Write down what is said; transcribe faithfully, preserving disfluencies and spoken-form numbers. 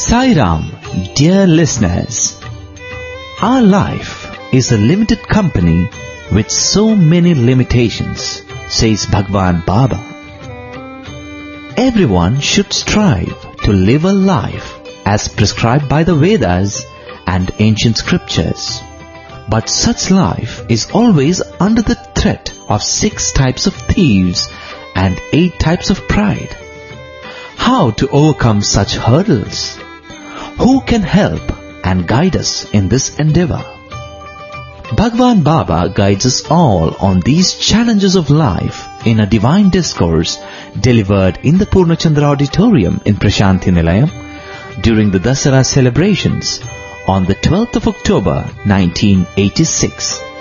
Sai Ram, dear listeners, our life is a limited company with so many limitations, says Bhagwan Baba. Everyone should strive to live a life as prescribed by the Vedas and ancient scriptures. But such life is always under the threat of six types of thieves and eight types of pride. How to overcome such hurdles? Who can help and guide us in this endeavor? Bhagwan Baba guides us all on these challenges of life in a divine discourse delivered in the Purnachandra Auditorium in Prashanthi Nilayam during the Dasara celebrations on the twelfth of October nineteen eighty-six.